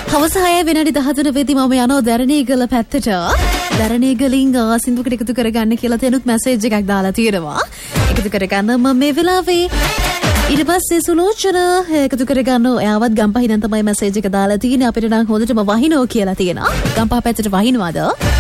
හවස 6 විනාඩි 13 වෙදී මම යනවා දරණීගල පැත්තට. දරණීගලින් සින්දුකට එකතු කරගන්න කියලා තැනුත් මැසේජ් එකක් දාලා තියෙනවා. එකතු කරගන්න මම මේ වෙලාවේ ඊට පස්සේ සුලෝචන එකතු කරගන්න එයාවත් ගම්පහින් තමයි මැසේජ් එක දාලා තියෙන්නේ. අපිට නම් හොඳටම වහිනෝ කියලා තියෙනවා. ගම්පහ පැත්තට වහිනවද?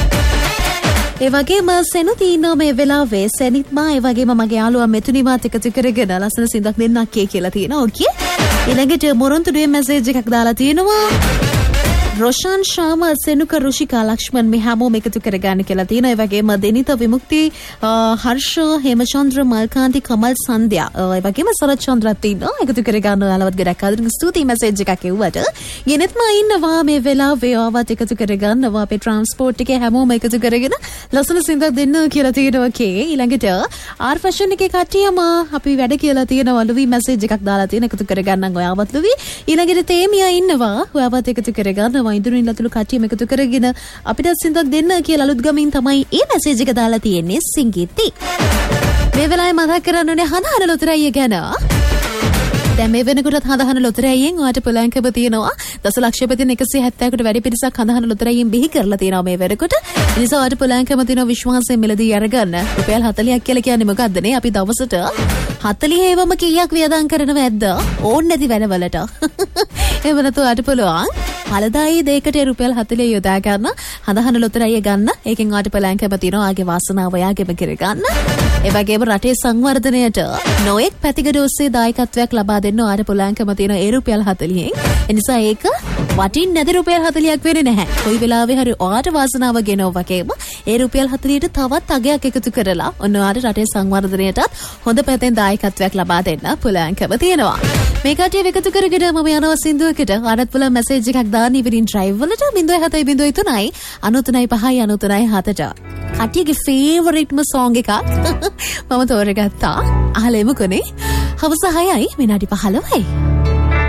ඒ වගේම සෙනුත් ඉන්නවා මේ වෙලාවේ. සෙනිත්මා ඒ වගේම මගේ යාළුවා මෙතුණිමාත් එකතු කරගෙන ලස්සන සින්දක් දෙන්නක් කියලා තියෙනවා. ඕකේ. ඊළඟට මොරොන්තුඩුවේ මැසේජ් එකක් දාලා තියෙනවා. රොෂාන් ශාම සෙනුක රුෂිකා ලක්ෂ්මන් මේ හැමෝම එකතු කරගන්න කියලා තියෙනවා. ඒ වගේම දෙනිත විමුක්ති හර්ෂ හේමචන්ද්‍ර මල්කාන්ති කමල් සන්ධ්‍යා ඒ වගේම සරත් චන්ද්‍රත් ඉන්නවා. එකතු කරගන්න ඔයාලවත් ගොඩක් ආදරෙන් ස්තුතියි මැසේජ් එකක් එව්වට. ගෙනෙත්ම ඉන්නවා මේ වෙලාවේ ආවත් එකතු කරගන්නවා. අපේ ට්‍රාන්ස්පෝර්ට් එකේ හැමෝම එකතු කරගෙන ලස්සන සින්දක් දෙන්න කියලා තියෙනවා. ඕකේ. ඊළඟට ආර් ෆැෂන් එකේ කට්ටියම අපි වැඩ කියලා තියෙනවා. ලුවි මැසේජ් එකක් දාලා තියෙන එකතු කරගන්නම් ඔයාවත් ලුවි. ඊළඟට තේමියා ඉන්නවා. ඔයාවත් එකතු කරගන්න ඉදිරින් ලතුළු කට්ටියම එකතු කරගෙන අපිට සින්දක් දෙන්න කියලා අලුත් ගමින් තමයි මේ මැසේජ් එක දාලා තියෙන්නේ සිංගිති. මේ වෙලාවේ මතක් කරන්න ඕනේ හඳහන ලොතරැයිය ගැන. දැන් මේ වෙනකොටත් හඳහන ලොතරැයියෙන් ඔයාලට පුළුවන්කම තියෙනවා දසලක්ෂපතින් 170කට වැඩි පිරිසක් හඳහන ලොතරැයියෙන් බිහි කරලා තියෙනවා මේ වෙනකොට. ඒ නිසා ඔයාලට පුළුවන්කම තියෙනවා විශ්වාසයෙන් මෙලදී අරගන්න. රුපියල් 40ක් කියලා කියන්නේ මොකද්ද නේ? අපි දවසට 40ෙවම කීයක් වියදම් කරනව ඇද්ද? ඕන් නැති වැඩවලට. එහෙම නැතු ඔයාලට පුළුවන් පළදායි දෙයකට රුපියල් 40 යොදා ගන්න හඳහන ලොතරැයිය ගන්න. ඒකෙන් ඔයාලට පුළුවන්කම තියෙනවා ආගේ වාසනාව ඔයාගෙම කරගන්න. ඒ වගේම රටේ සංවර්ධනයට නොඑක් පැතිකඩ ඔස්සේ දායකත්වයක් ලබා දෙන්න ඔයාලට පුළුවන්කම තියෙනවා ඒ රුපියල් 40න්. ඒ නිසා ඒක වටින් නැති රුපියල් 40ක් වෙන්නේ නැහැ. කොයි වෙලාවෙ හරි ඔයාලට වාසනාව ගෙනව වගේම ඒ රුපියල් 40ට තවත් අගයක් එකතු කරලා ඔන්න ඔයාලට රටේ සංවර්ධනයටත් හොඳ පැත්තෙන් දායකත්වයක් ලබා දෙන්න පුළුවන්කම තියෙනවා. මේ කටිය එකතු කරගෙන මම යනවා සින්දුවකට. ආරත් පුළුවන් මැසේජ් එකක් දාන්න ඉවිරින් ඩ්‍රයිව් වලට 0703 93 7ට. කටියගේ ෆේවරිට්ම සෝංග් එකක් මම තෝරගත්තා. අහලෙමුකනේ. හවස 6යි විනාඩි 15යි.